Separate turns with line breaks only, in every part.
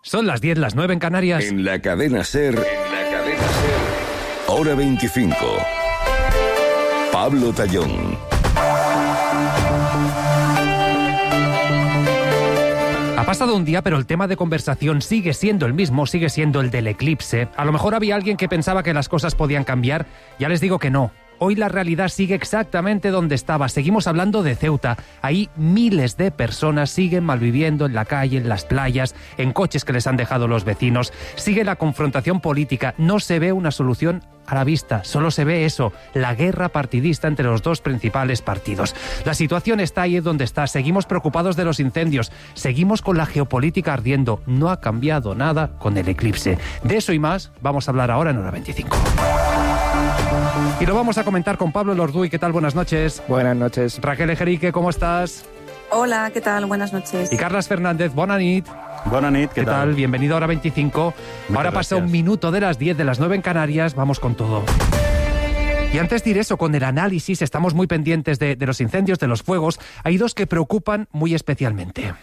Son las 10, las 9 en Canarias.
En la cadena SER, Hora 25. Pablo Tallón.
Ha pasado un día, pero el tema de conversación sigue siendo el mismo, sigue siendo el del eclipse. A lo mejor había alguien que pensaba que las cosas podían cambiar. Ya les digo que no. Hoy la realidad sigue exactamente donde estaba. Seguimos hablando de Ceuta. Ahí miles de personas siguen malviviendo en la calle, en las playas, en coches que les han dejado los vecinos. Sigue la confrontación política. No se ve una solución a la vista. Solo se ve eso, la guerra partidista entre los dos principales partidos. La situación está ahí donde está. Seguimos preocupados de los incendios. Seguimos con la geopolítica ardiendo. No ha cambiado nada con el eclipse. De eso y más vamos a hablar ahora en Hora 25. Y lo vamos a comentar con Pablo Lorduy. ¿Qué tal? Buenas noches.
Buenas noches.
Raquel Ejerique, ¿cómo estás?
Hola, ¿qué tal? Buenas noches.
Y Carlas Fernández, bona nit.
Bona nit,
¿qué tal? Bienvenido a Hora 25. Ahora pasa un minuto de las 10, de las 9 en Canarias. Vamos con todo. Y antes de ir eso, con el análisis, estamos muy pendientes de los incendios, de los fuegos. Hay dos que preocupan muy especialmente.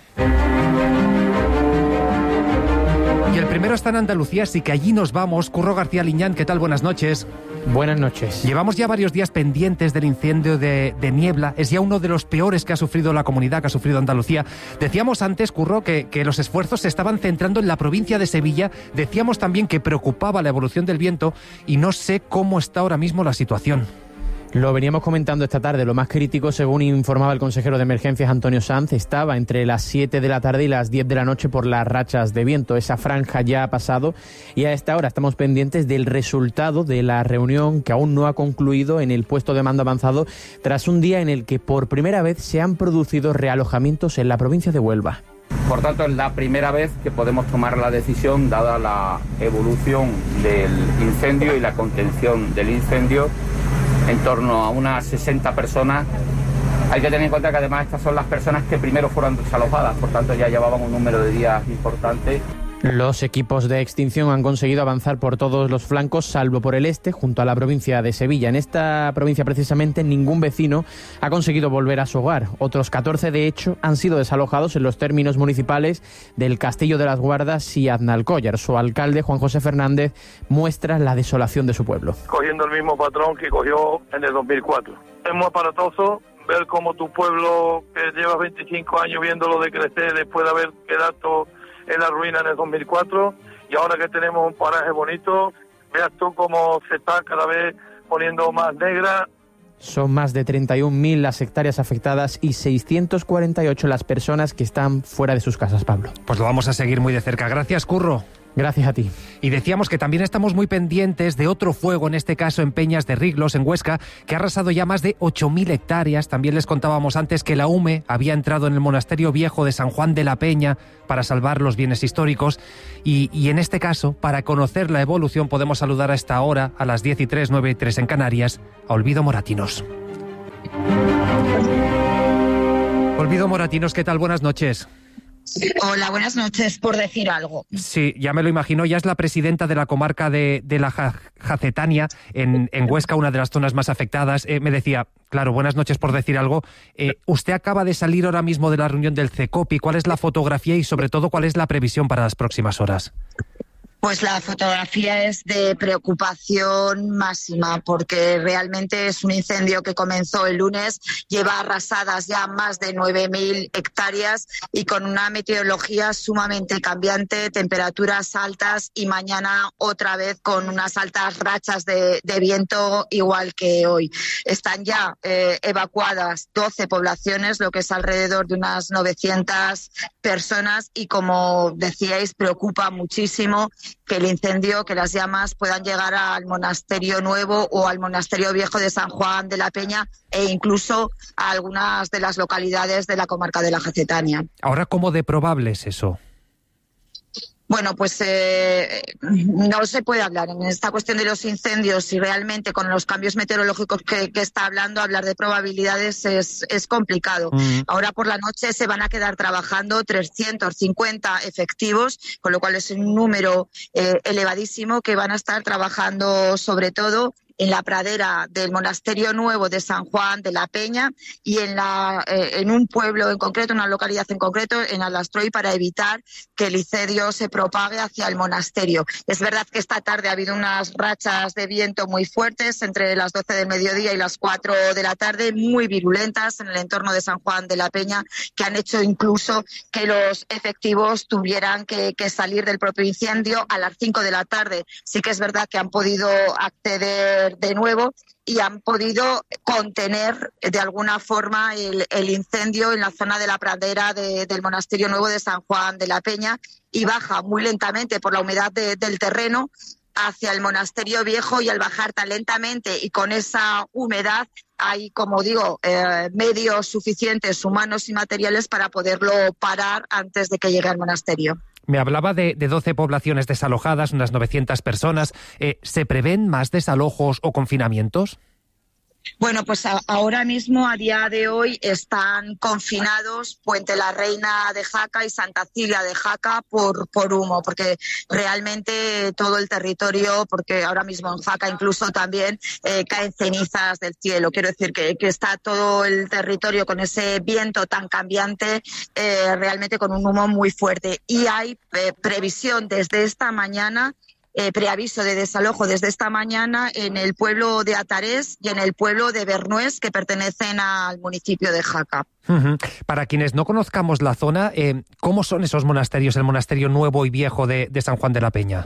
Y el primero está en Andalucía, así que allí nos vamos. Curro García Liñán, ¿qué tal? Buenas noches.
Buenas noches.
Llevamos ya varios días pendientes del incendio de Niebla. Es ya uno de los peores que ha sufrido la comunidad, que ha sufrido Andalucía. Decíamos antes, Curro, que los esfuerzos se estaban centrando en la provincia de Sevilla. Decíamos también que preocupaba la evolución del viento y no sé cómo está ahora mismo la situación.
Lo veníamos comentando esta tarde. Lo más crítico, según informaba el consejero de Emergencias Antonio Sanz, estaba entre las 7 de la tarde y las 10 de la noche por las rachas de viento. Esa franja ya ha pasado y a esta hora estamos pendientes del resultado de la reunión que aún no ha concluido en el puesto de mando avanzado tras un día en el que por primera vez se han producido realojamientos en la provincia de Huelva.
Por tanto, es la primera vez que podemos tomar la decisión, dada la evolución del incendio y la contención del incendio, en torno a unas 60 personas. Hay que tener en cuenta que además estas son las personas que primero fueron desalojadas, por tanto ya llevaban un número de días importante.
Los equipos de extinción han conseguido avanzar por todos los flancos, salvo por el este, junto a la provincia de Sevilla. En esta provincia, precisamente, ningún vecino ha conseguido volver a su hogar. Otros 14, de hecho, han sido desalojados en los términos municipales del Castillo de las Guardas y Aznalcóllar. Su alcalde, Juan José Fernández, muestra la desolación de su pueblo.
Cogiendo el mismo patrón que cogió en el 2004. Es muy aparatoso ver cómo tu pueblo, que lleva 25 años viéndolo decrecer después de haber quedado en la ruina en el 2004, y ahora que tenemos un paraje bonito, veas tú cómo se está cada vez poniendo más negra.
Son más de 31.000 las hectáreas afectadas y 648 las personas que están fuera de sus casas, Pablo.
Pues lo vamos a seguir muy de cerca. Gracias, Curro.
Gracias a ti.
Y decíamos que también estamos muy pendientes de otro fuego, en este caso en Peñas de Riglos, en Huesca, que ha arrasado ya más de 8.000 hectáreas. También les contábamos antes que la UME había entrado en el monasterio viejo de San Juan de la Peña para salvar los bienes históricos. Y en este caso, para conocer la evolución, podemos saludar a esta hora, a las 10:03, 9:03 en Canarias, a Olvido Moratinos. Olvido Moratinos, ¿qué tal? Buenas noches.
Hola, buenas noches, por decir algo.
Sí, ya me lo imagino, ya es la presidenta de la comarca de la Jacetania, en Huesca, una de las zonas más afectadas. Me decía, claro, buenas noches, por decir algo. Usted acaba de salir ahora mismo de la reunión del CECOPI. ¿Cuál es la fotografía y, sobre todo, cuál es la previsión para las próximas horas?
Pues la fotografía es de preocupación máxima, porque realmente es un incendio que comenzó el lunes, lleva arrasadas ya más de 9.000 hectáreas y con una meteorología sumamente cambiante, temperaturas altas y mañana otra vez con unas altas rachas de viento igual que hoy. Están ya evacuadas 12 poblaciones, lo que es alrededor de unas 900 personas y, como decíais, preocupa muchísimo que el incendio, que las llamas puedan llegar al monasterio nuevo o al monasterio viejo de San Juan de la Peña e incluso a algunas de las localidades de la comarca de la Jacetania.
Ahora, ¿cómo de probable es eso?
Bueno, pues no se puede hablar en esta cuestión de los incendios y realmente con los cambios meteorológicos que está hablando, hablar de probabilidades es complicado. Ahora por la noche se van a quedar trabajando 350 efectivos, con lo cual es un número elevadísimo que van a estar trabajando sobre todo en la pradera del Monasterio Nuevo de San Juan de la Peña y en un pueblo en concreto, una localidad en concreto, en Alastroy, para evitar que el incendio se propague hacia el monasterio. Es verdad que esta tarde ha habido unas rachas de viento muy fuertes entre las 12 del mediodía y las 4 de la tarde, muy virulentas en el entorno de San Juan de la Peña, que han hecho incluso que los efectivos tuvieran que salir del propio incendio a las 5 de la tarde. Sí que es verdad que han podido acceder de nuevo y han podido contener de alguna forma el incendio en la zona de la pradera del Monasterio Nuevo de San Juan de la Peña, y baja muy lentamente por la humedad del terreno hacia el Monasterio Viejo, y al bajar tan lentamente y con esa humedad hay, como digo, medios suficientes, humanos y materiales, para poderlo parar antes de que llegue al monasterio.
Me hablaba de 12 poblaciones desalojadas, unas 900 personas. ¿Se prevén más desalojos o confinamientos?
Bueno, pues ahora mismo, a día de hoy, están confinados Puente la Reina de Jaca y Santa Cilia de Jaca por humo, porque realmente todo el territorio, porque ahora mismo en Jaca incluso también caen cenizas del cielo. Quiero decir que está todo el territorio con ese viento tan cambiante, realmente con un humo muy fuerte. Y hay previsión desde esta mañana, preaviso de desalojo desde esta mañana en el pueblo de Atarés y en el pueblo de Bernués, que pertenecen al municipio de Jaca.
Uh-huh. Para quienes no conozcamos la zona, ¿cómo son esos monasterios, el Monasterio Nuevo y Viejo de San Juan de la Peña?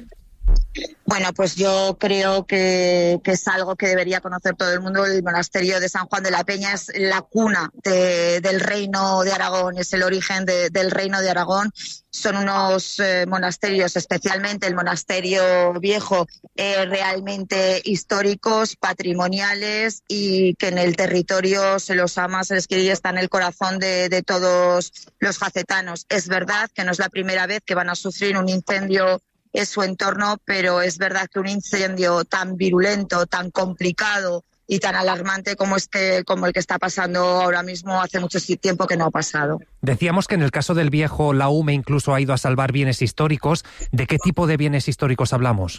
Bueno, pues yo creo que es algo que debería conocer todo el mundo. El monasterio de San Juan de la Peña es la cuna del Reino de Aragón, es el origen del Reino de Aragón. Son unos monasterios, especialmente el Monasterio Viejo, realmente históricos, patrimoniales, y que en el territorio se los ama, se les quiere y está en el corazón de todos los jacetanos. Es verdad que no es la primera vez que van a sufrir un incendio en su entorno, pero es verdad que un incendio tan virulento, tan complicado y tan alarmante como el que está pasando ahora mismo, hace mucho tiempo que no ha pasado.
Decíamos que en el caso del Viejo, la UME incluso ha ido a salvar bienes históricos. ¿De qué tipo de bienes históricos hablamos?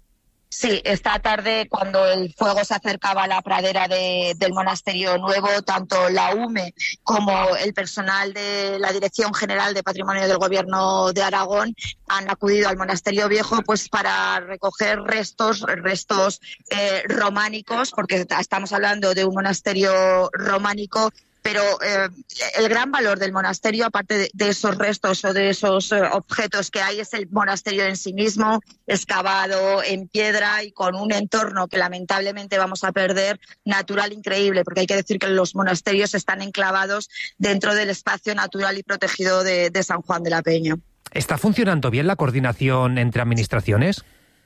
Sí, esta tarde, cuando el fuego se acercaba a la pradera del Monasterio Nuevo, tanto la UME como el personal de la Dirección General de Patrimonio del Gobierno de Aragón han acudido al Monasterio Viejo pues para recoger restos románicos, porque estamos hablando de un monasterio románico. Pero el gran valor del monasterio, aparte de esos restos o de esos objetos que hay, es el monasterio en sí mismo, excavado en piedra y con un entorno que lamentablemente vamos a perder, natural, increíble, porque hay que decir que los monasterios están enclavados dentro del espacio natural y protegido de San Juan de la Peña.
¿Está funcionando bien la coordinación entre administraciones?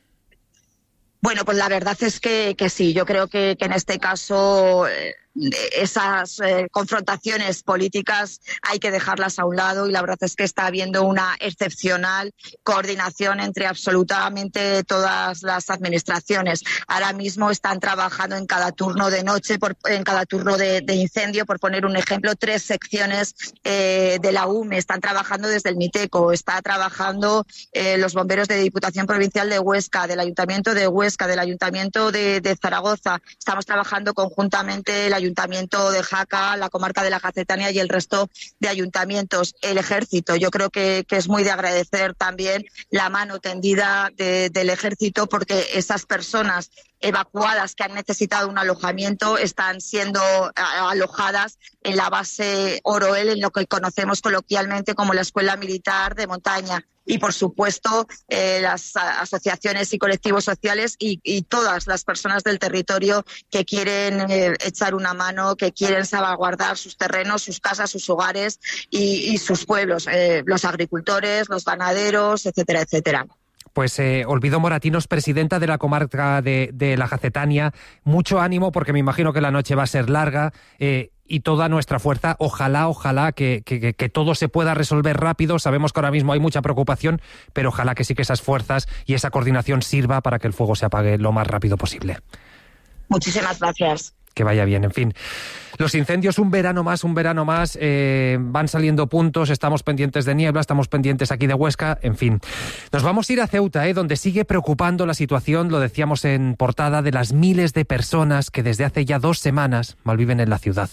Bueno, pues la verdad es que sí. Yo creo que en este caso esas confrontaciones políticas hay que dejarlas a un lado, y la verdad es que está habiendo una excepcional coordinación entre absolutamente todas las administraciones. Ahora mismo están trabajando en cada turno de noche, en cada turno de incendio, por poner un ejemplo, 3 secciones de la UME están trabajando desde el Miteco, está trabajando los bomberos de Diputación Provincial de Huesca, del Ayuntamiento de Huesca, del Ayuntamiento de Zaragoza. Estamos trabajando conjuntamente el Ayuntamiento de Jaca, la comarca de la Jacetania y el resto de ayuntamientos. El Ejército, yo creo que es muy de agradecer también la mano tendida del Ejército, porque esas personas evacuadas que han necesitado un alojamiento están siendo alojadas en la base Oroel, en lo que conocemos coloquialmente como la Escuela Militar de Montaña. Y, por supuesto, las asociaciones y colectivos sociales y todas las personas del territorio que quieren echar una mano, que quieren salvaguardar sus terrenos, sus casas, sus hogares y sus pueblos, los agricultores, los ganaderos, etcétera, etcétera.
Pues Olvido Moratinos, presidenta de la comarca de la Jacetania, mucho ánimo, porque me imagino que la noche va a ser larga, y toda nuestra fuerza. Ojalá que todo se pueda resolver rápido. Sabemos que ahora mismo hay mucha preocupación, pero ojalá que sí que esas fuerzas y esa coordinación sirva para que el fuego se apague lo más rápido posible.
Muchísimas gracias.
que vaya bien, en fin. Los incendios, un verano más, van saliendo puntos, estamos pendientes de Niebla, estamos pendientes aquí de Huesca, en fin. Nos vamos a ir a Ceuta, donde sigue preocupando la situación, lo decíamos en portada, de las miles de personas que desde hace ya 2 semanas malviven en la ciudad.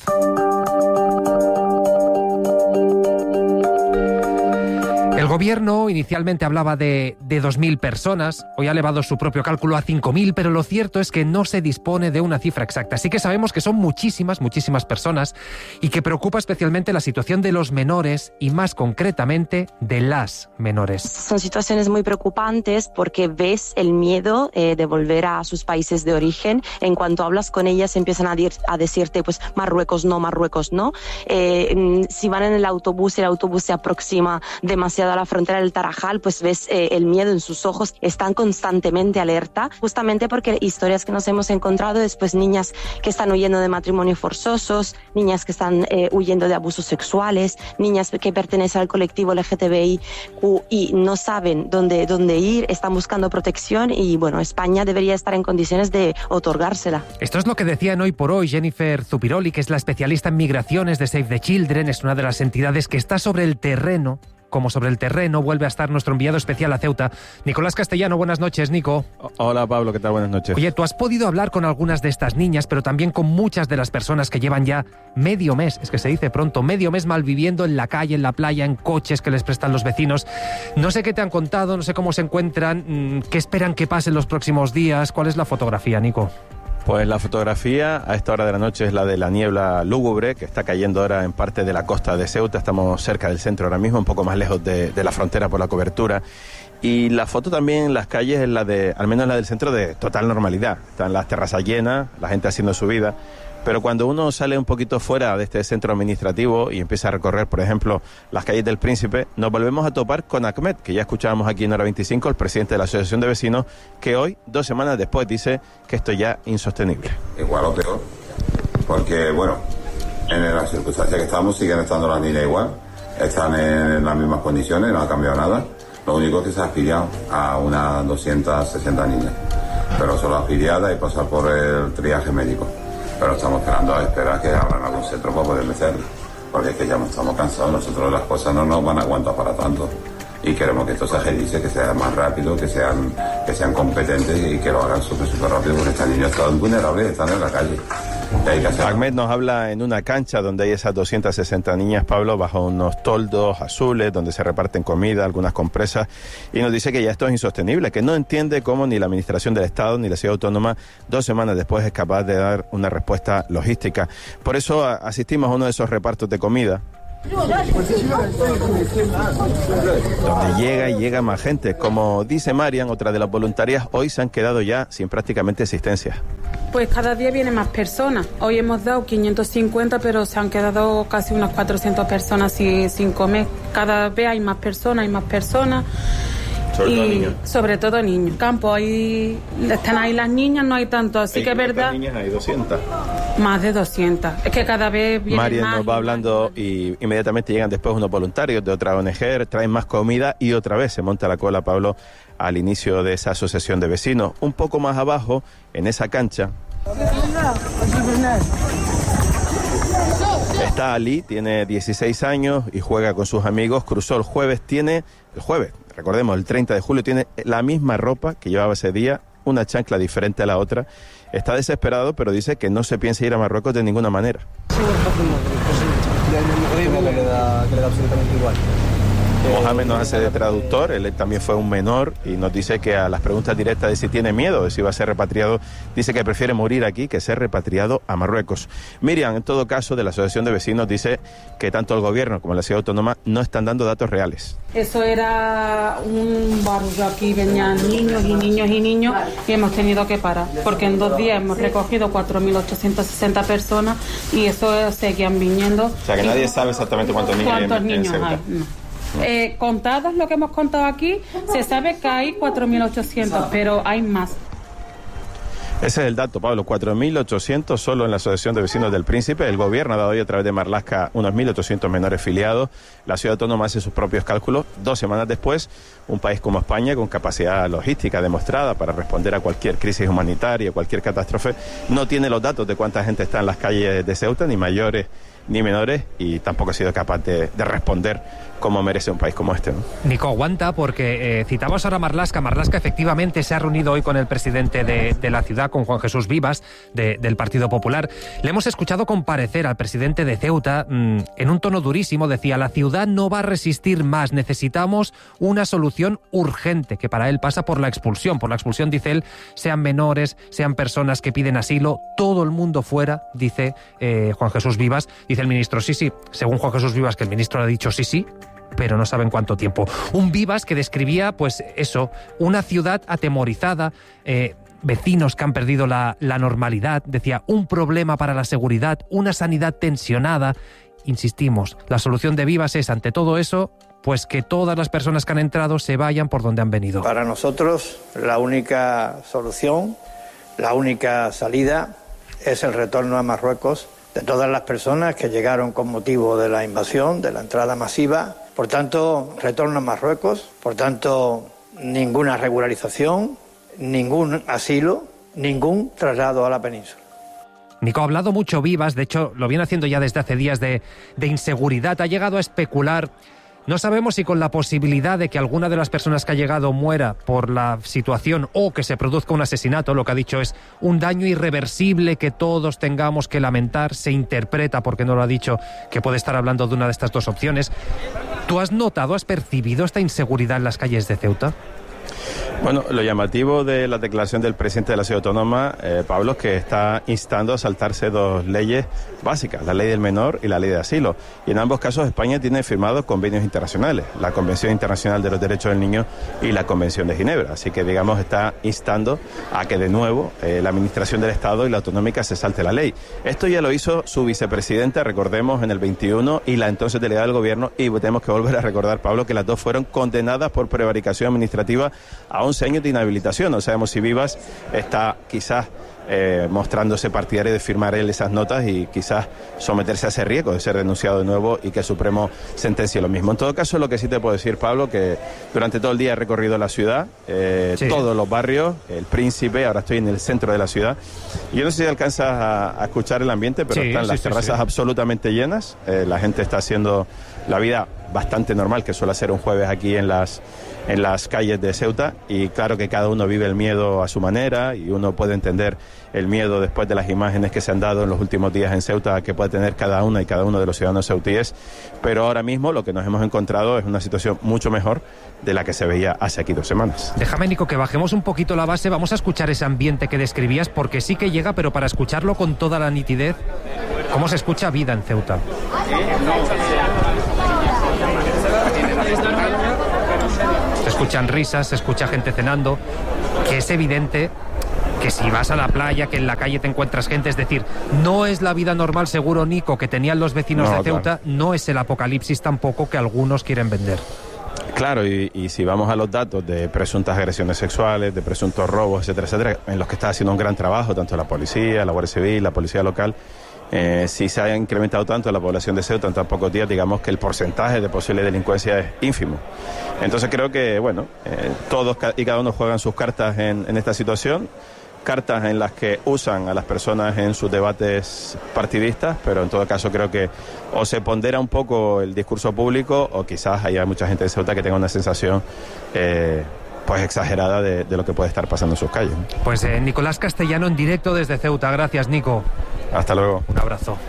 El gobierno inicialmente hablaba de 2.000 personas, hoy ha elevado su propio cálculo a 5.000, pero lo cierto es que no se dispone de una cifra exacta. Sí que sabemos que son muchísimas personas y que preocupa especialmente la situación de los menores y más concretamente de las menores.
Son situaciones muy preocupantes porque ves el miedo de volver a sus países de origen. En cuanto hablas con ellas empiezan a decirte pues Marruecos no. Si van en el autobús se aproxima demasiado a la frontera del Tarajal, pues ves el miedo en sus ojos, están constantemente alerta, justamente porque historias que nos hemos encontrado después, niñas que están huyendo de matrimonios forzosos, niñas que están huyendo de abusos sexuales, niñas que pertenecen al colectivo LGTBIQ y no saben dónde ir, están buscando protección y bueno, España debería estar en condiciones de otorgársela.
Esto es lo que decían hoy por hoy Jennifer Zupiroli, que es la especialista en migraciones de Save the Children, es una de las entidades que está sobre el terreno. Como sobre el terreno vuelve a estar nuestro enviado especial a Ceuta, Nicolás Castellano. Buenas noches, Nico.
Hola, Pablo, ¿qué tal? Buenas noches.
Oye, tú has podido hablar con algunas de estas niñas, pero también con muchas de las personas que llevan ya medio mes, es que se dice pronto, medio mes malviviendo en la calle, en la playa, en coches que les prestan los vecinos. No sé qué te han contado, no sé cómo se encuentran, qué esperan que pasen los próximos días. ¿Cuál es la fotografía, Nico?
Pues la fotografía a esta hora de la noche es la de la niebla lúgubre que está cayendo ahora en parte de la costa de Ceuta. Estamos cerca del centro ahora mismo, un poco más lejos de la frontera por la cobertura. Y la foto también en las calles es la de, al menos la del centro, de total normalidad. Están las terrazas llenas, la gente haciendo su vida. Pero cuando uno sale un poquito fuera de este centro administrativo y empieza a recorrer, por ejemplo, las calles del Príncipe, nos volvemos a topar con Ahmed, que ya escuchábamos aquí en Hora 25, el presidente de la Asociación de Vecinos, que hoy, 2 semanas después, dice que esto ya es insostenible.
Igual o peor, porque, bueno, en las circunstancias que estamos siguen estando las niñas igual, están en las mismas condiciones, no ha cambiado nada. Lo único que se ha afiliado a unas 260 niñas, pero solo afiliadas y pasar por el triaje médico. Pero estamos esperando a esperar que abran algún centro para poder meterlo, porque es que ya estamos cansados, nosotros las cosas no nos van a aguantar para tanto y queremos que esto se agilice, que sea más rápido, que sean competentes y que lo hagan súper rápido, porque estos niños están vulnerables, están en la calle.
Ahmed nos habla en una cancha donde hay esas 260 niñas, Pablo, bajo unos toldos azules donde se reparten comida, algunas compresas, y nos dice que ya esto es insostenible, que no entiende cómo ni la Administración del Estado ni la Ciudad Autónoma 2 semanas después es capaz de dar una respuesta logística. Por eso asistimos a uno de esos repartos de comida, donde llega más gente. Como dice Marian, otra de las voluntarias, hoy se han quedado ya sin prácticamente existencia.
Pues cada día vienen más personas. Hoy hemos dado 550, pero se han quedado casi unas 400 personas sin comer. Cada vez hay más personas. Sobre todo niños. Campo, ahí están ahí las niñas, no hay tanto, así que es verdad.
Niñas hay 200.
Más de 200. Es que cada vez vienen
Marian
más.
nos va hablando y inmediatamente llegan después unos voluntarios de otra ONG, traen más comida y otra vez se monta la cola, Pablo, al inicio de esa asociación de vecinos. Un poco más abajo, en esa cancha, está Ali, tiene 16 años y juega con sus amigos. Cruzó el jueves, recordemos, el 30 de julio, tiene la misma ropa que llevaba ese día, una chancla diferente a la otra. Está desesperado, pero dice que no se piensa ir a Marruecos de ninguna manera.
Que le da absolutamente igual.
Mohamed nos hace de traductor, él también fue un menor y nos dice que a las preguntas directas de si tiene miedo, de si va a ser repatriado, dice que prefiere morir aquí que ser repatriado a Marruecos. Miriam, en todo caso, de la Asociación de Vecinos, dice que tanto el gobierno como la Ciudad Autónoma no están dando datos reales.
Eso era un barrio, aquí venían niños y hemos tenido que parar, porque en 2 días hemos recogido 4.860 personas y eso seguían viniendo.
O sea que nadie sabe exactamente cuántos niños
hay. No. Contados lo que hemos contado aquí, se sabe que hay 4.800, pero hay más.
Ese es el dato, Pablo, 4.800 solo en la Asociación de Vecinos del Príncipe. El gobierno ha dado hoy a través de Marlaska unos 1.800 menores filiados. La ciudad autónoma hace sus propios cálculos. 2 semanas después, un país como España, con capacidad logística demostrada para responder a cualquier crisis humanitaria, cualquier catástrofe, no tiene los datos de cuánta gente está en las calles de Ceuta, ni mayores ni menores, y tampoco ha sido capaz de responder como merece un país como este, ¿no?
Nico, aguanta, porque citabas ahora a Marlaska. Marlaska efectivamente se ha reunido hoy con el presidente de la ciudad, con Juan Jesús Vivas, del Partido Popular. Le hemos escuchado comparecer al presidente de Ceuta en un tono durísimo. Decía, la ciudad no va a resistir más, necesitamos una solución urgente, que para él pasa por la expulsión. Por la expulsión, dice él, sean menores, sean personas que piden asilo, todo el mundo fuera, dice Juan Jesús Vivas. Dice el ministro, sí, según Juan Jesús Vivas, que el ministro le ha dicho sí, pero no saben cuánto tiempo. Un Vivas que describía, pues eso, una ciudad atemorizada, vecinos que han perdido la normalidad, decía, un problema para la seguridad, una sanidad tensionada. Insistimos, la solución de Vivas es, ante todo eso, pues que todas las personas que han entrado se vayan por donde han venido.
Para nosotros, la única solución, la única salida es el retorno a Marruecos de todas las personas que llegaron con motivo de la invasión, de la entrada masiva. Por tanto, retorno a Marruecos, por tanto, ninguna regularización, ningún asilo, ningún traslado a la península.
Nico, ha hablado mucho Vivas, de hecho lo viene haciendo ya desde hace días de inseguridad, ha llegado a especular. No sabemos si con la posibilidad de que alguna de las personas que ha llegado muera por la situación o que se produzca un asesinato, lo que ha dicho es un daño irreversible que todos tengamos que lamentar, se interpreta, porque no lo ha dicho, que puede estar hablando de una de estas dos opciones. ¿Tú has notado, has percibido esta inseguridad en las calles de Ceuta?
Bueno, lo llamativo de la declaración del presidente de la ciudad autónoma, Pablo, es que está instando a saltarse 2 leyes básicas, la ley del menor y la ley de asilo. Y en ambos casos España tiene firmados convenios internacionales, la Convención Internacional de los Derechos del Niño y la Convención de Ginebra. Así que, digamos, está instando a que de nuevo la Administración del Estado y la autonómica se salte la ley. Esto ya lo hizo su vicepresidenta, recordemos, en el 21, y la entonces delegada del gobierno, y tenemos que volver a recordar, Pablo, que las dos fueron condenadas por prevaricación administrativa a 11 años de inhabilitación. No sabemos si Vivas está quizás mostrándose partidario de firmar él esas notas y quizás someterse a ese riesgo de ser denunciado de nuevo y que el Supremo sentencie lo mismo. En todo caso, lo que sí te puedo decir, Pablo, que durante todo el día he recorrido la ciudad, todos los barrios, el Príncipe, ahora estoy en el centro de la ciudad. Yo no sé si alcanzas a escuchar el ambiente, pero están las terrazas absolutamente llenas, la gente está haciendo la vida bastante normal, que suele ser un jueves aquí en las calles de Ceuta, y claro que cada uno vive el miedo a su manera, y uno puede entender el miedo después de las imágenes que se han dado en los últimos días en Ceuta que puede tener cada una y cada uno de los ciudadanos ceutíes, pero ahora mismo lo que nos hemos encontrado es una situación mucho mejor de la que se veía hace aquí 2 semanas.
Déjame, Nico, que bajemos un poquito la base, vamos a escuchar ese ambiente que describías, porque sí que llega, pero para escucharlo con toda la nitidez, ¿cómo se escucha vida en Ceuta? Se escuchan risas, se escucha gente cenando, que es evidente que si vas a la playa, que en la calle te encuentras gente, es decir, no es la vida normal, seguro, Nico, que tenían los vecinos de Ceuta, claro. No es el apocalipsis tampoco que algunos quieren vender.
Claro, y si vamos a los datos de presuntas agresiones sexuales, de presuntos robos, etcétera, etcétera, en los que está haciendo un gran trabajo tanto la policía, la Guardia Civil, la policía local, si se ha incrementado tanto la población de Ceuta en tan pocos días, digamos que el porcentaje de posible delincuencia es ínfimo. Entonces creo que, bueno, todos y cada uno juegan sus cartas en esta situación, cartas en las que usan a las personas en sus debates partidistas, pero en todo caso creo que o se pondera un poco el discurso público o quizás haya mucha gente de Ceuta que tenga una sensación pues exagerada de lo que puede estar pasando en sus calles.
Pues Nicolás Castellano en directo desde Ceuta. Gracias, Nico.
Hasta luego.
Un abrazo.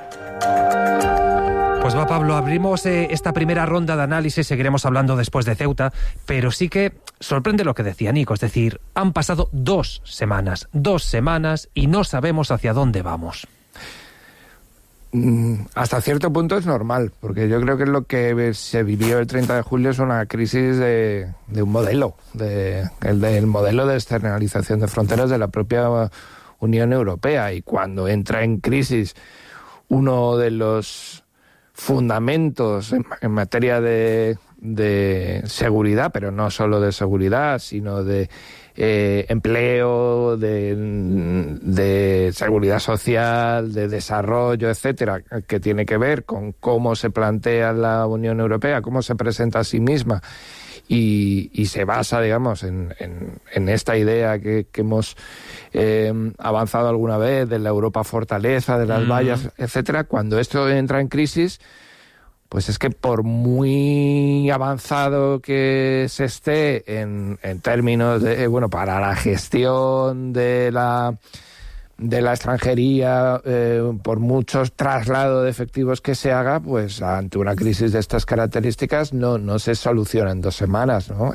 Pues va, Pablo, abrimos esta primera ronda de análisis, seguiremos hablando después de Ceuta, pero sí que sorprende lo que decía Nico, es decir, han pasado 2 semanas y no sabemos hacia dónde vamos.
Hasta cierto punto es normal, porque yo creo que lo que se vivió el 30 de julio es una crisis de un modelo, del modelo de externalización de fronteras de la propia Unión Europea, y cuando entra en crisis uno de los fundamentos en materia de de seguridad, pero no solo de seguridad, sino de empleo, de seguridad social, de desarrollo, etcétera, que tiene que ver con cómo se plantea la Unión Europea, cómo se presenta a sí misma, y se basa, digamos, en esta idea que hemos avanzado alguna vez de la Europa fortaleza, de las vallas, etcétera. Cuando esto entra en crisis, pues es que por muy avanzado que se esté en términos de, para la gestión de la extranjería, por muchos traslados de efectivos que se haga, pues ante una crisis de estas características no se soluciona en 2 semanas, ¿no?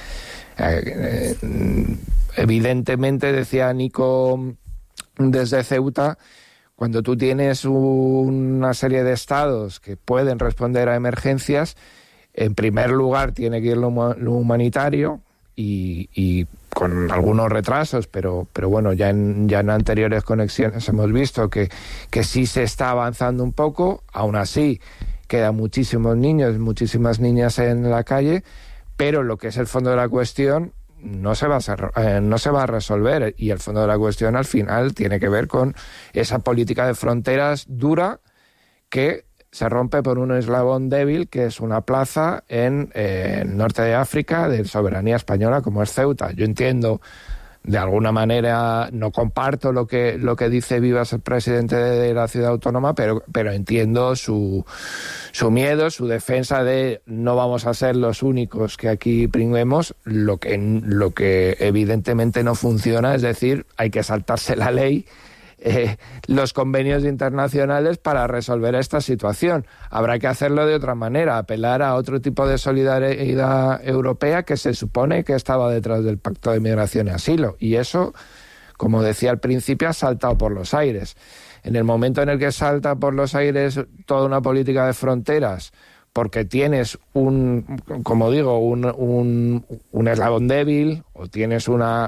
Evidentemente, decía Nico desde Ceuta, cuando tú tienes una serie de estados que pueden responder a emergencias, en primer lugar tiene que ir lo humanitario y con algunos retrasos, pero bueno, ya en anteriores conexiones hemos visto que sí se está avanzando un poco. Aún así, quedan muchísimos niños, muchísimas niñas en la calle, pero lo que es el fondo de la cuestión no se va a resolver, y el fondo de la cuestión al final tiene que ver con esa política de fronteras dura que se rompe por un eslabón débil, que es una plaza en el norte de África de soberanía española como es Ceuta. Yo entiendo, de alguna manera, no comparto lo que dice Vivas, el presidente de la ciudad autónoma, pero entiendo su miedo, su defensa de no vamos a ser los únicos que aquí pringuemos. Lo que evidentemente no funciona, es decir, hay que saltarse la ley, los convenios internacionales para resolver esta situación. Habrá que hacerlo de otra manera, apelar a otro tipo de solidaridad europea que se supone que estaba detrás del Pacto de Migración y Asilo. Y eso, como decía al principio, ha saltado por los aires. En el momento en el que salta por los aires toda una política de fronteras, porque tienes un eslabón débil, o tienes una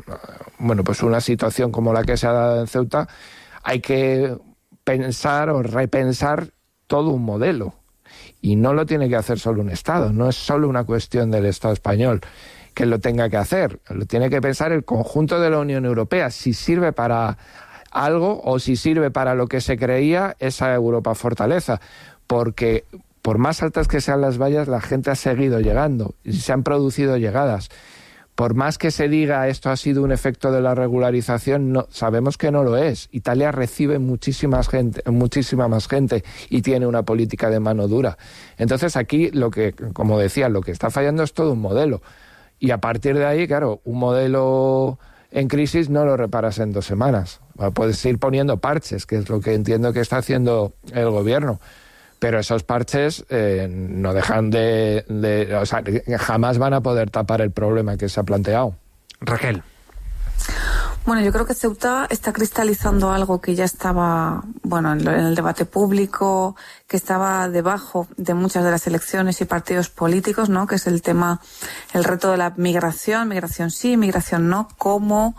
situación como la que se ha dado en Ceuta, hay que pensar o repensar todo un modelo. Y no lo tiene que hacer solo un Estado, no es solo una cuestión del Estado español que lo tenga que hacer, lo tiene que pensar el conjunto de la Unión Europea, si sirve para algo o si sirve para lo que se creía esa Europa fortaleza, porque por más altas que sean las vallas, la gente ha seguido llegando y se han producido llegadas. Por más que se diga esto ha sido un efecto de la regularización, no, sabemos que no lo es. Italia recibe muchísima más gente y tiene una política de mano dura. Entonces aquí, como decía, lo que está fallando es todo un modelo. Y a partir de ahí, claro, un modelo en crisis no lo reparas en 2 semanas. Puedes ir poniendo parches, que es lo que entiendo que está haciendo el gobierno. Pero esos parches no dejan jamás van a poder tapar el problema que se ha planteado.
Raquel.
Bueno, yo creo que Ceuta está cristalizando algo que ya estaba, en el debate público, que estaba debajo de muchas de las elecciones y partidos políticos, ¿no? Que es el reto de la migración sí, migración no, cómo.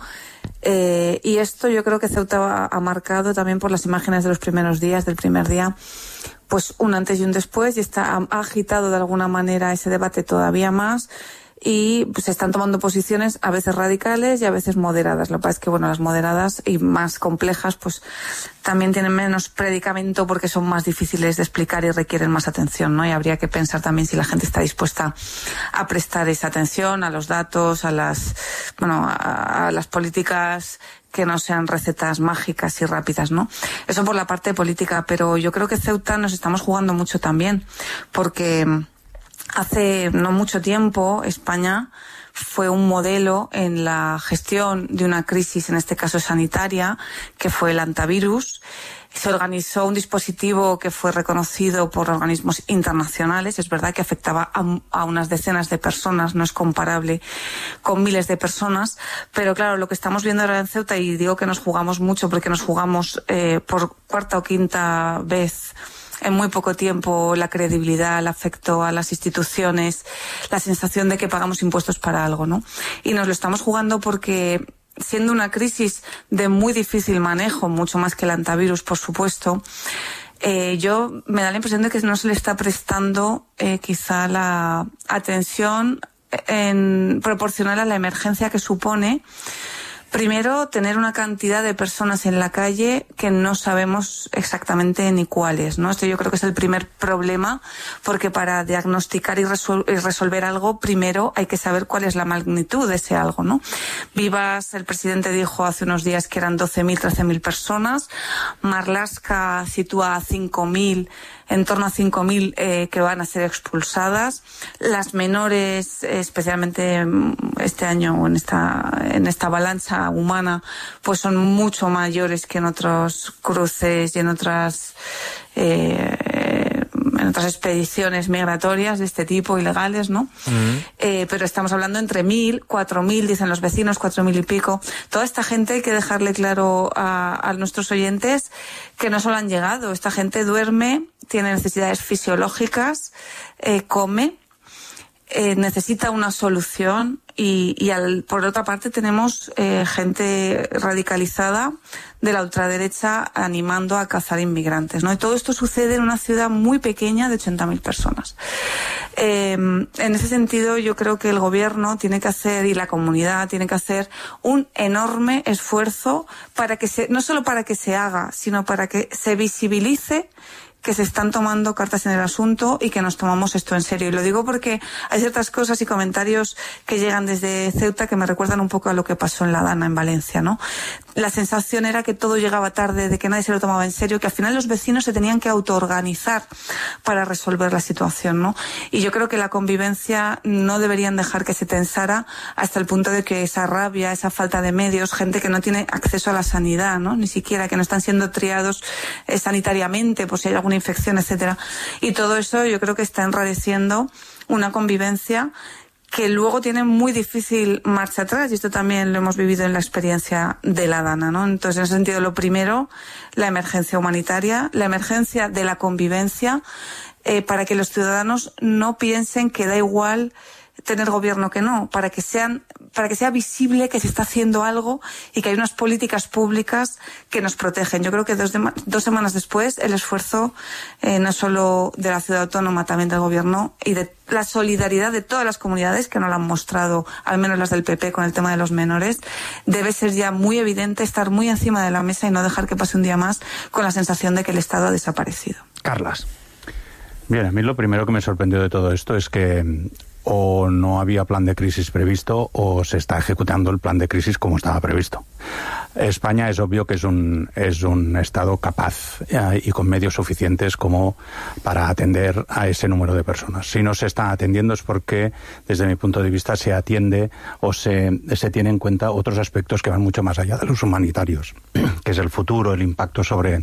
Y esto yo creo que Ceuta ha marcado también por las imágenes de los primeros días, del primer día, pues un antes y un después, y ha agitado de alguna manera ese debate todavía más, y pues se están tomando posiciones a veces radicales y a veces moderadas. Lo que pasa es que las moderadas y más complejas pues también tienen menos predicamento porque son más difíciles de explicar y requieren más atención, ¿no? Y habría que pensar también si la gente está dispuesta a prestar esa atención a los datos, a las políticas que no sean recetas mágicas y rápidas, ¿no? Eso por la parte política, pero yo creo que Ceuta nos estamos jugando mucho también, porque hace no mucho tiempo España fue un modelo en la gestión de una crisis, en este caso sanitaria, que fue el antivirus. Se organizó un dispositivo que fue reconocido por organismos internacionales. Es verdad que afectaba a unas decenas de personas, no es comparable con miles de personas, pero claro, lo que estamos viendo ahora en Ceuta, y digo que nos jugamos mucho porque nos jugamos por 4ª o 5ª vez en muy poco tiempo la credibilidad, el afecto a las instituciones, la sensación de que pagamos impuestos para algo, ¿no? Y nos lo estamos jugando porque, siendo una crisis de muy difícil manejo, mucho más que el antivirus, por supuesto, Yo me da la impresión de que no se le está prestando quizá la atención proporcional a la emergencia que supone. Primero, tener una cantidad de personas en la calle que no sabemos exactamente ni cuáles, ¿no? Esto yo creo que es el primer problema, porque para diagnosticar y resolver algo, primero hay que saber cuál es la magnitud de ese algo, ¿no? Vivas, el presidente dijo hace unos días que eran 12.000, 13.000 personas. Marlaska sitúa a 5.000, en torno a 5.000 que van a ser expulsadas. Las menores, especialmente este año en esta avalancha humana, pues son mucho mayores que en otros cruces y en otras expediciones migratorias de este tipo, ilegales, ¿no? Pero estamos hablando entre 1.000, 4.000, dicen los vecinos, 4.000 y pico. Toda esta gente hay que dejarle claro a nuestros oyentes que no solo han llegado. Esta gente duerme, tiene necesidades fisiológicas, come, necesita una solución y por otra parte tenemos gente radicalizada de la ultraderecha animando a cazar inmigrantes, ¿no? Y todo esto sucede en una ciudad muy pequeña de 80.000 personas. En ese sentido, yo creo que el gobierno tiene que hacer, y la comunidad tiene que hacer, un enorme esfuerzo para que no solo para que se haga, sino para que se visibilice que se están tomando cartas en el asunto y que nos tomamos esto en serio. Y lo digo porque hay ciertas cosas y comentarios que llegan desde Ceuta que me recuerdan un poco a lo que pasó en La Dana, en Valencia, ¿no? La sensación era que todo llegaba tarde, de que nadie se lo tomaba en serio, que al final los vecinos se tenían que autoorganizar para resolver la situación, ¿no? Y yo creo que la convivencia no deberían dejar que se tensara hasta el punto de que esa rabia, esa falta de medios, gente que no tiene acceso a la sanidad, ¿no? Ni siquiera, que no están siendo triados sanitariamente por si hay alguna infección, etcétera. Y todo eso yo creo que está enrareciendo una convivencia que luego tiene muy difícil marcha atrás, y esto también lo hemos vivido en la experiencia de La Dana, ¿no? Entonces, en ese sentido, lo primero, la emergencia humanitaria, la emergencia de la convivencia, para que los ciudadanos no piensen que da igual tener gobierno que no, para que sea visible que se está haciendo algo y que hay unas políticas públicas que nos protegen. Yo creo que dos semanas después el esfuerzo no solo de la ciudad autónoma, también del gobierno y de la solidaridad de todas las comunidades que nos la han mostrado, al menos las del PP con el tema de los menores, debe ser ya muy evidente, estar muy encima de la mesa y no dejar que pase un día más con la sensación de que el Estado ha desaparecido.
Carlas.
Bien, a mí lo primero que me sorprendió de todo esto es que o no había plan de crisis previsto o se está ejecutando el plan de crisis como estaba previsto. España es obvio que es un Estado capaz y con medios suficientes como para atender a ese número de personas. Si no se está atendiendo es porque, desde mi punto de vista, se atiende o se tiene en cuenta otros aspectos que van mucho más allá de los humanitarios, que es el futuro, el impacto sobre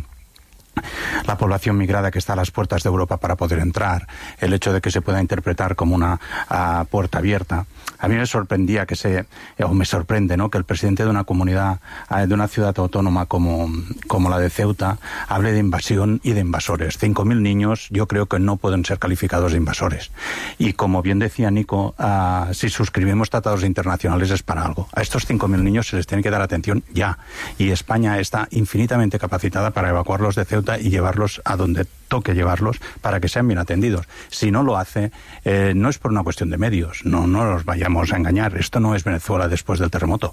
la población migrada que está a las puertas de Europa para poder entrar, el hecho de que se pueda interpretar como una puerta abierta. A mí me sorprendía me sorprende, ¿no?, que el presidente de una comunidad, de una ciudad autónoma como la de Ceuta, hable de invasión y de invasores. 5.000 niños yo creo que no pueden ser calificados de invasores. Y como bien decía Nico, si suscribimos tratados internacionales es para algo. A estos 5.000 niños se les tiene que dar atención ya. Y España está infinitamente capacitada para evacuarlos de Ceuta y llevarlos a donde toque llevarlos para que sean bien atendidos. Si no lo hace, no es por una cuestión de medios, no nos vayamos a engañar. Esto no es Venezuela después del terremoto.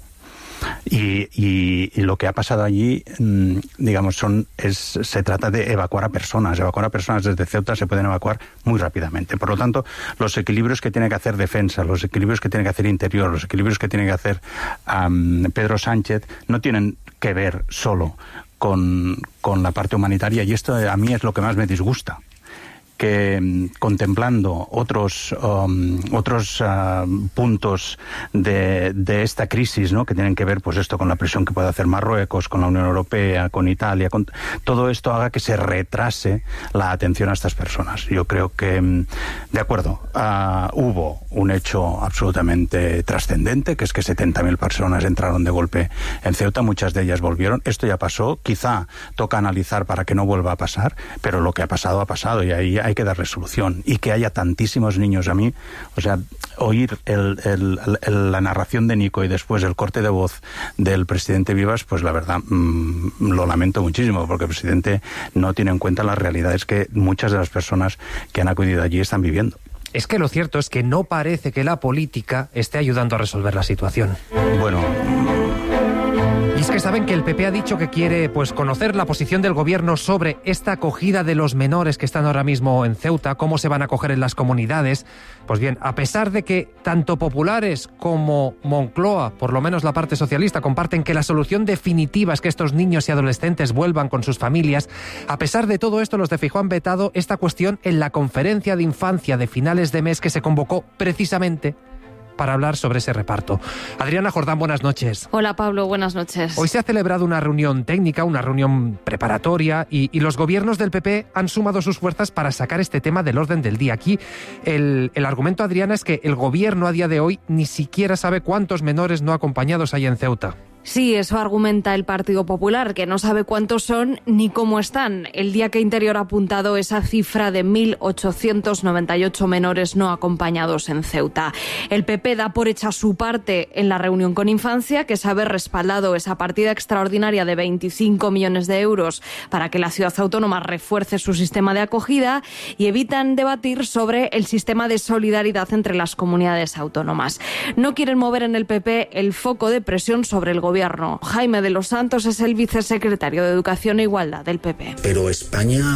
Y lo que ha pasado allí, digamos, se trata de evacuar a personas. Evacuar a personas desde Ceuta se pueden evacuar muy rápidamente. Por lo tanto, los equilibrios que tiene que hacer defensa, los equilibrios que tiene que hacer interior, los equilibrios que tiene que hacer Pedro Sánchez no tienen que ver solo con la parte humanitaria, y esto a mí es lo que más me disgusta, que contemplando otros puntos de esta crisis, ¿no?, que tienen que ver, pues esto, con la presión que puede hacer Marruecos, con la Unión Europea, con Italia, con todo esto haga que se retrase la atención a estas personas. Yo creo que, de acuerdo, hubo un hecho absolutamente trascendente, que es que 70.000 personas entraron de golpe en Ceuta, muchas de ellas volvieron. Esto ya pasó, quizá toca analizar para que no vuelva a pasar, pero lo que ha pasado, y ahí hay que dar resolución, y que haya tantísimos niños. A mí, o sea, oír la narración de Nico y después el corte de voz del presidente Vivas, pues la verdad lo lamento muchísimo, porque el presidente no tiene en cuenta las realidades que muchas de las personas que han acudido allí están viviendo.
Es que lo cierto es que no parece que la política esté ayudando a resolver la situación.
Bueno...
Y es que saben que el PP ha dicho que quiere conocer la posición del gobierno sobre esta acogida de los menores que están ahora mismo en Ceuta, cómo se van a acoger en las comunidades. Pues bien, a pesar de que tanto populares como Moncloa, por lo menos la parte socialista, comparten que la solución definitiva es que estos niños y adolescentes vuelvan con sus familias, a pesar de todo esto, los de Feijóo han vetado esta cuestión en la conferencia de infancia de finales de mes que se convocó precisamente para hablar sobre ese reparto. Adriana Jordán, buenas noches.
Hola Pablo, buenas noches.
Hoy se ha celebrado una reunión técnica, una reunión preparatoria, y los gobiernos del PP han sumado sus fuerzas para sacar este tema del orden del día. Aquí el argumento, Adriana, es que el gobierno a día de hoy ni siquiera sabe cuántos menores no acompañados hay en Ceuta.
Sí, eso argumenta el Partido Popular, que no sabe cuántos son ni cómo están. El día que Interior ha apuntado esa cifra de 1.898 menores no acompañados en Ceuta. El PP da por hecha su parte en la reunión con Infancia, que es haber respaldado esa partida extraordinaria de 25 millones de euros para que la ciudad autónoma refuerce su sistema de acogida, y evitan debatir sobre el sistema de solidaridad entre las comunidades autónomas. No quieren mover en el PP el foco de presión sobre el gobierno. Jaime de los Santos es el vicesecretario de Educación e Igualdad del PP.
Pero España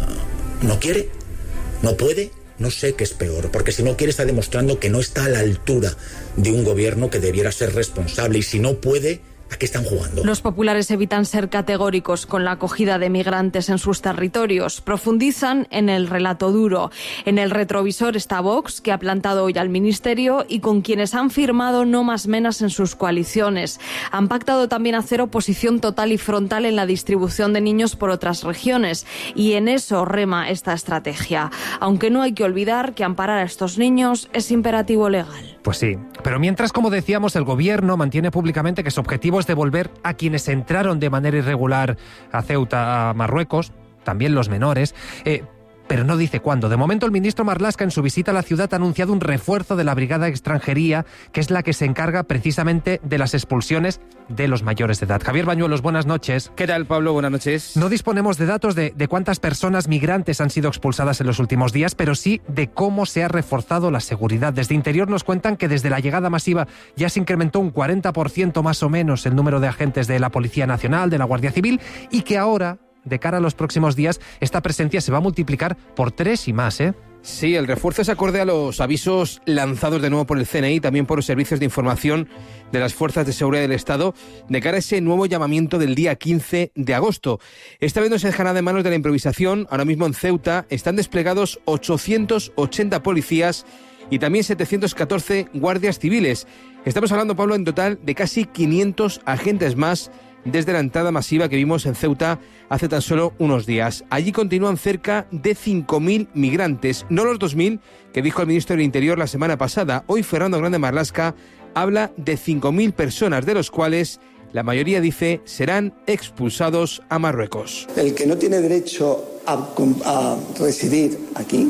no quiere, no puede, no sé qué es peor, porque si no quiere está demostrando que no está a la altura de un gobierno que debiera ser responsable, y si no puede, ¿a qué están jugando?
Los populares evitan ser categóricos con la acogida de migrantes en sus territorios. Profundizan en el relato duro. En el retrovisor está Vox, que ha plantado hoy al Ministerio y con quienes han firmado no más menas en sus coaliciones. Han pactado también hacer oposición total y frontal en la distribución de niños por otras regiones. Y en eso rema esta estrategia. Aunque no hay que olvidar que amparar a estos niños es imperativo legal.
Pues sí, pero mientras, como decíamos, el gobierno mantiene públicamente que su objetivo es devolver a quienes entraron de manera irregular a Ceuta, a Marruecos, también los menores, pero no dice cuándo. De momento, el ministro Marlaska, en su visita a la ciudad, ha anunciado un refuerzo de la Brigada de Extranjería, que es la que se encarga precisamente de las expulsiones de los mayores de edad. Javier Bañuelos, buenas noches.
¿Qué tal, Pablo? Buenas noches.
No disponemos de datos de cuántas personas migrantes han sido expulsadas en los últimos días, pero sí de cómo se ha reforzado la seguridad. Desde Interior nos cuentan que desde la llegada masiva ya se incrementó un 40% más o menos el número de agentes de la Policía Nacional, de la Guardia Civil, y que ahora, de cara a los próximos días, esta presencia se va a multiplicar por 3 y más, ¿eh?
Sí, el refuerzo es acorde a los avisos lanzados de nuevo por el CNI, también por los servicios de información de las Fuerzas de Seguridad del Estado, de cara a ese nuevo llamamiento del día 15 de agosto. Esta vez no se deja nada en manos de la improvisación. Ahora mismo en Ceuta están desplegados 880 policías y también 714 guardias civiles. Estamos hablando, Pablo, en total de casi 500 agentes más desde la entrada masiva que vimos en Ceuta hace tan solo unos días. Allí continúan cerca de 5.000 migrantes, no los 2.000 que dijo el ministro del Interior la semana pasada. Hoy Fernando Grande Marlaska habla de 5.000 personas, de los cuales la mayoría, dice, serán expulsados a Marruecos.
El que no tiene derecho a residir aquí,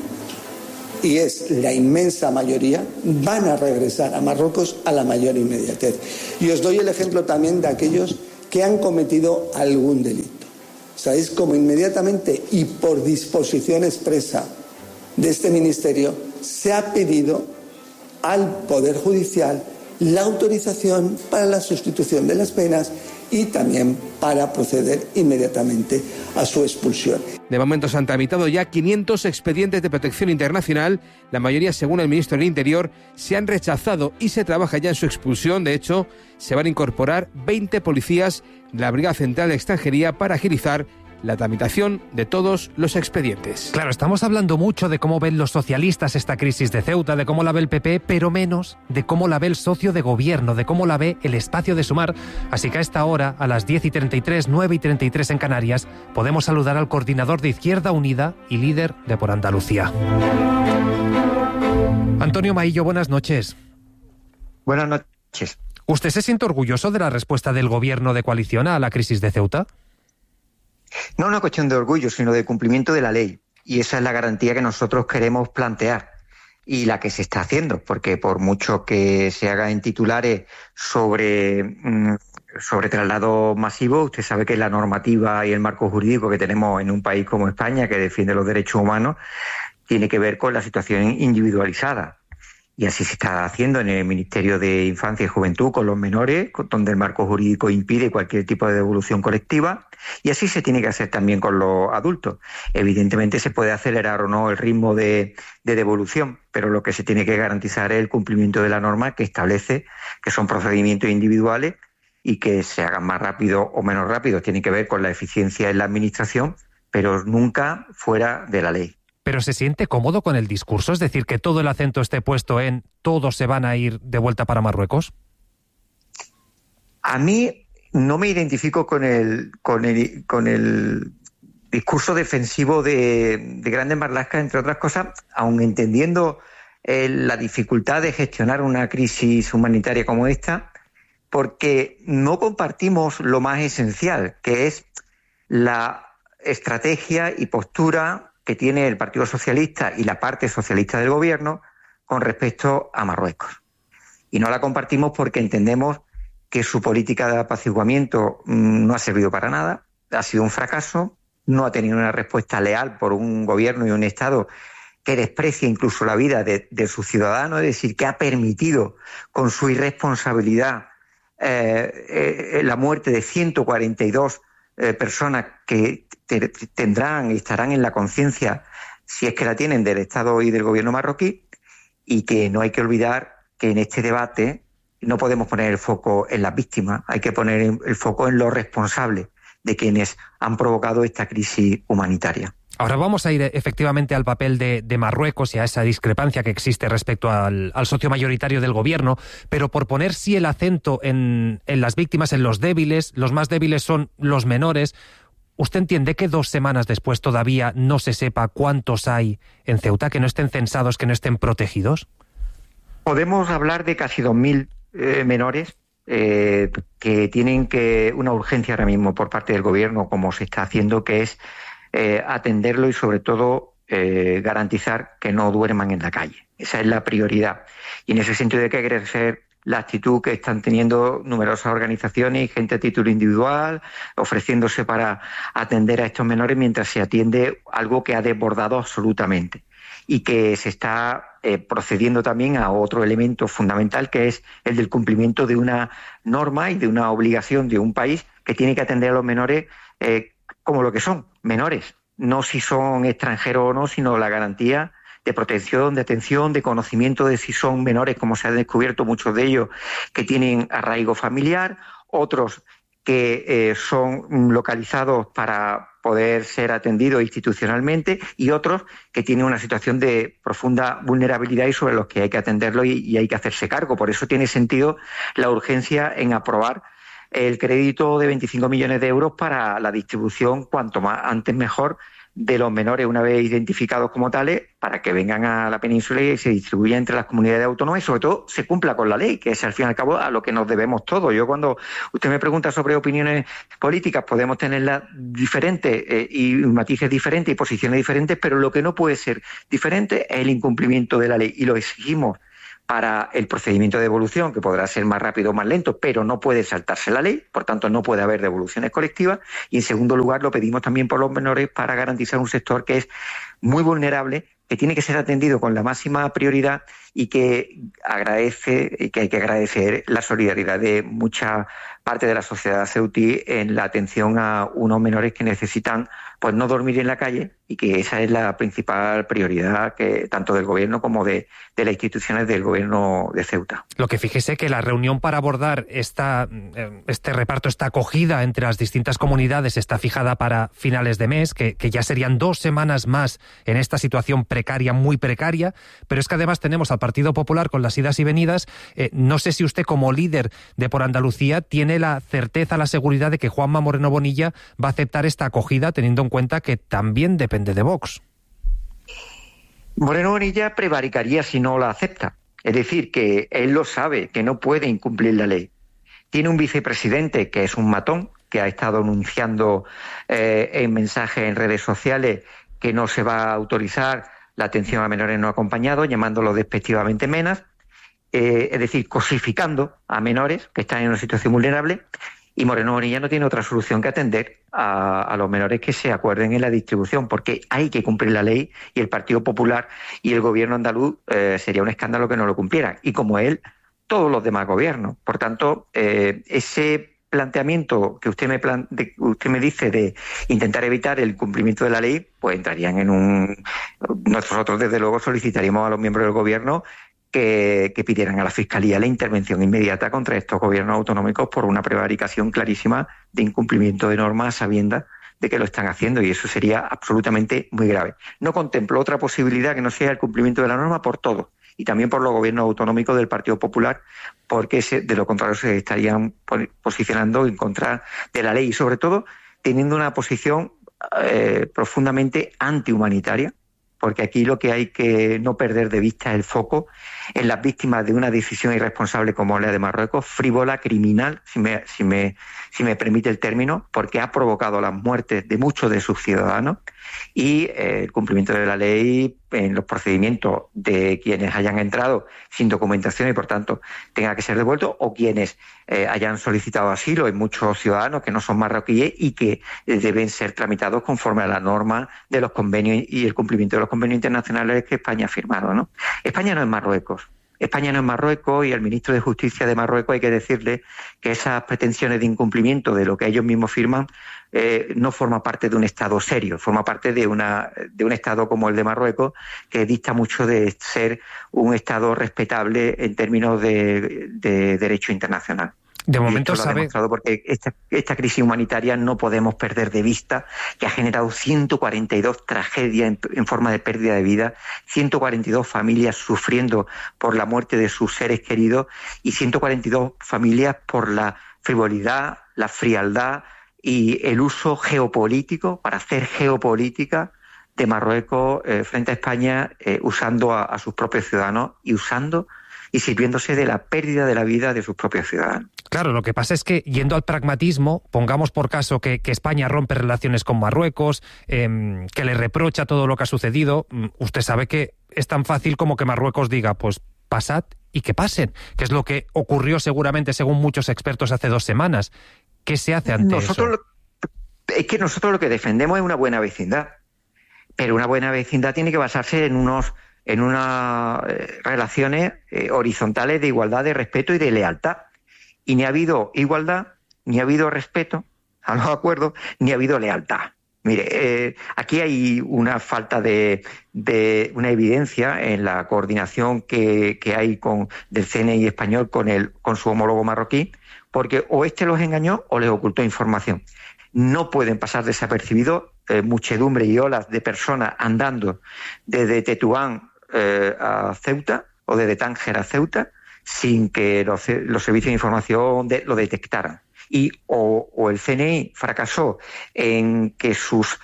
y es la inmensa mayoría, van a regresar a Marruecos a la mayor inmediatez. Y os doy el ejemplo también de aquellos que han cometido algún delito. ¿Sabéis cómo inmediatamente y por disposición expresa de este ministerio se ha pedido al Poder Judicial la autorización para la sustitución de las penas y también para proceder inmediatamente a su expulsión?
De momento se han tramitado ya 500 expedientes de protección internacional. La mayoría, según el ministro del Interior, se han rechazado y se trabaja ya en su expulsión. De hecho, se van a incorporar 20 policías de la Brigada Central de Extranjería para agilizar la tramitación de todos los expedientes.
Claro, estamos hablando mucho de cómo ven los socialistas esta crisis de Ceuta, de cómo la ve el PP, pero menos de cómo la ve el socio de gobierno, de cómo la ve el espacio de Sumar. Así que a esta hora, a las 10:33, 9:33 en Canarias, podemos saludar al coordinador de Izquierda Unida y líder de Por Andalucía. Antonio Maillo, buenas noches.
Buenas noches.
¿Usted se siente orgulloso de la respuesta del gobierno de coalición a la crisis de Ceuta?
No una cuestión de orgullo, sino de cumplimiento de la ley. Y esa es la garantía que nosotros queremos plantear y la que se está haciendo, porque por mucho que se haga en titulares sobre traslado masivo, usted sabe que la normativa y el marco jurídico que tenemos en un país como España, que defiende los derechos humanos, tiene que ver con la situación individualizada. Y así se está haciendo en el Ministerio de Infancia y Juventud con los menores, donde el marco jurídico impide cualquier tipo de devolución colectiva, y así se tiene que hacer también con los adultos. Evidentemente se puede acelerar o no el ritmo de devolución, pero lo que se tiene que garantizar es el cumplimiento de la norma que establece que son procedimientos individuales y que se hagan más rápido o menos rápido. Tiene que ver con la eficiencia en la administración, pero nunca fuera de la ley.
¿Pero se siente cómodo con el discurso? Es decir, que todo el acento esté puesto en todos se van a ir de vuelta para Marruecos.
A mí no me identifico con el discurso defensivo de Grandes Marlaska, entre otras cosas, aun entendiendo la dificultad de gestionar una crisis humanitaria como esta, porque no compartimos lo más esencial, que es la estrategia y postura que tiene el Partido Socialista y la parte socialista del gobierno con respecto a Marruecos. Y no la compartimos porque entendemos que su política de apaciguamiento no ha servido para nada, ha sido un fracaso, no ha tenido una respuesta leal por un gobierno y un Estado que desprecia incluso la vida de sus ciudadanos, es decir, que ha permitido con su irresponsabilidad la muerte de 142 personas que tendrán y estarán en la conciencia, si es que la tienen, del Estado y del gobierno marroquí, y que no hay que olvidar que en este debate no podemos poner el foco en las víctimas, hay que poner el foco en los responsables de quienes han provocado esta crisis humanitaria.
Ahora vamos a ir efectivamente al papel de Marruecos y a esa discrepancia que existe respecto al socio mayoritario del gobierno, pero por poner sí el acento en las víctimas, en los débiles, los más débiles son los menores. ¿Usted entiende que 2 semanas después todavía no se sepa cuántos hay en Ceuta, que no estén censados, que no estén protegidos?
Podemos hablar de casi 2.000 menores que tienen una urgencia ahora mismo por parte del gobierno, como se está haciendo, que es atenderlo y sobre todo garantizar que no duerman en la calle. Esa es la prioridad. Y en ese sentido hay que agradecer la actitud que están teniendo numerosas organizaciones y gente a título individual, ofreciéndose para atender a estos menores mientras se atiende algo que ha desbordado absolutamente. Y que se está procediendo también a otro elemento fundamental, que es el del cumplimiento de una norma y de una obligación de un país que tiene que atender a los menores como lo que son, menores. No si son extranjeros o no, sino la garantía de protección, de atención, de conocimiento de si son menores, como se han descubierto muchos de ellos, que tienen arraigo familiar, otros que son localizados para poder ser atendidos institucionalmente y otros que tienen una situación de profunda vulnerabilidad y sobre los que hay que atenderlo y hay que hacerse cargo. Por eso tiene sentido la urgencia en aprobar el crédito de 25 millones de euros para la distribución, cuanto más antes mejor, de los menores una vez identificados como tales, para que vengan a la península y se distribuyan entre las comunidades autónomas y sobre todo se cumpla con la ley, que es al fin y al cabo a lo que nos debemos todos. Yo cuando usted me pregunta sobre opiniones políticas podemos tenerlas diferentes y matices diferentes y posiciones diferentes, pero lo que no puede ser diferente es el incumplimiento de la ley y lo exigimos para el procedimiento de devolución, que podrá ser más rápido o más lento, pero no puede saltarse la ley, por tanto no puede haber devoluciones colectivas. Y en segundo lugar lo pedimos también por los menores para garantizar un sector que es muy vulnerable, que tiene que ser atendido con la máxima prioridad y que hay que agradecer la solidaridad de mucha parte de la sociedad ceutí en la atención a unos menores que necesitan pues no dormir en la calle, y que esa es la principal prioridad que tanto del gobierno como de las instituciones del gobierno de Ceuta.
Lo que fíjese que la reunión para abordar este reparto, esta acogida entre las distintas comunidades está fijada para finales de mes, que ya serían 2 semanas más en esta situación precaria, muy precaria, pero es que además tenemos al Partido Popular con las idas y venidas. No sé si usted como líder de Por Andalucía tiene la certeza, la seguridad de que Juanma Moreno Bonilla va a aceptar esta acogida, teniendo en cuenta que también depende de Vox.
Moreno Bonilla prevaricaría si no la acepta. Es decir, que él lo sabe, que no puede incumplir la ley. Tiene un vicepresidente que es un matón, que ha estado anunciando en mensajes en redes sociales que no se va a autorizar la atención a menores no acompañados, llamándolo despectivamente menas, es decir, cosificando a menores que están en una situación vulnerable, y Moreno Bonilla no tiene otra solución que atender a los menores que se acuerden en la distribución, porque hay que cumplir la ley, y el Partido Popular y el gobierno andaluz sería un escándalo que no lo cumplieran, y como él, todos los demás gobiernos. Por tanto, ese planteamiento que usted me dice de intentar evitar el cumplimiento de la ley, pues entrarían en un... Nosotros, desde luego, solicitaríamos a los miembros del gobierno que pidieran a la Fiscalía la intervención inmediata contra estos gobiernos autonómicos por una prevaricación clarísima de incumplimiento de normas a sabiendas de que lo están haciendo, y eso sería absolutamente muy grave. No contemplo otra posibilidad que no sea el cumplimiento de la norma por todos, y también por los gobiernos autonómicos del Partido Popular, porque de lo contrario se estarían posicionando en contra de la ley, y sobre todo teniendo una posición profundamente antihumanitaria, porque aquí lo que hay que no perder de vista es el foco en las víctimas de una decisión irresponsable como la de Marruecos, frívola, criminal, si me permite el término, porque ha provocado las muertes de muchos de sus ciudadanos, y el cumplimiento de la ley en los procedimientos de quienes hayan entrado sin documentación y por tanto tenga que ser devuelto, o quienes hayan solicitado asilo, hay muchos ciudadanos que no son marroquíes y que deben ser tramitados conforme a la norma de los convenios y el cumplimiento de los convenios internacionales que España ha firmado, ¿no? España no es Marruecos. España no es Marruecos, y al ministro de Justicia de Marruecos hay que decirle que esas pretensiones de incumplimiento de lo que ellos mismos firman no forma parte de un Estado serio, forma parte de un Estado como el de Marruecos, que dista mucho de ser un Estado respetable en términos de derecho internacional.
De momento
sabe... demostrado porque esta crisis humanitaria no podemos perder de vista que ha generado 142 tragedias en forma de pérdida de vida, 142 familias sufriendo por la muerte de sus seres queridos, y 142 familias por la frivolidad, la frialdad y el uso geopolítico, para hacer geopolítica, de Marruecos frente a España, usando a sus propios ciudadanos y sirviéndose de la pérdida de la vida de sus propios ciudadanos.
Claro, lo que pasa es que, yendo al pragmatismo, pongamos por caso que España rompe relaciones con Marruecos, que le reprocha todo lo que ha sucedido. Usted sabe que es tan fácil como que Marruecos diga, pues pasad y que pasen, que es lo que ocurrió seguramente, según muchos expertos, hace 2 semanas. ¿Qué se hace ante eso?
Es que nosotros lo que defendemos es una buena vecindad, pero una buena vecindad tiene que basarse en unas relaciones horizontales de igualdad, de respeto y de lealtad. Y ni ha habido igualdad, ni ha habido respeto a los acuerdos, ni ha habido lealtad. Mire, aquí hay una falta de una evidencia en la coordinación que hay del CNI español con su homólogo marroquí, porque o los engañó o les ocultó información. No pueden pasar desapercibidos muchedumbre y olas de personas andando desde Tetuán a Ceuta, o desde Tánger a Ceuta, sin que los servicios de información lo detectaran. Y o el CNI fracasó en que sus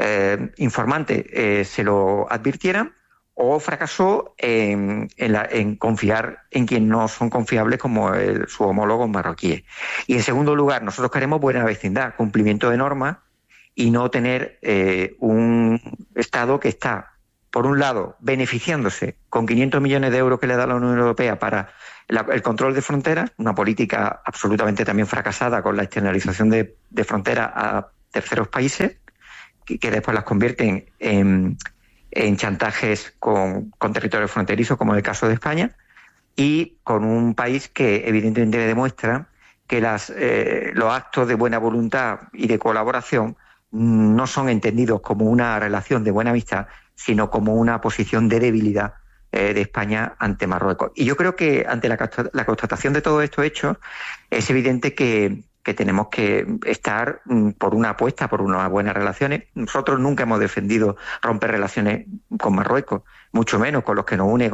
informantes se lo advirtieran, o fracasó en confiar en quienes no son confiables como su homólogo marroquí. Y en segundo lugar, nosotros queremos buena vecindad, cumplimiento de normas, y no tener un Estado que está, por un lado, beneficiándose con 500 millones de euros que le da la Unión Europea para el control de fronteras, una política absolutamente también fracasada con la externalización de fronteras a terceros países, que después las convierten en chantajes con territorios fronterizos, como en el caso de España, y con un país que evidentemente demuestra que los actos de buena voluntad y de colaboración no son entendidos como una relación de buena amistad, sino como una posición de debilidad de España ante Marruecos. Y yo creo que ante la constatación de todos estos hechos es evidente que tenemos que estar por una apuesta por unas buenas relaciones. Nosotros nunca hemos defendido romper relaciones con Marruecos, mucho menos con los que nos une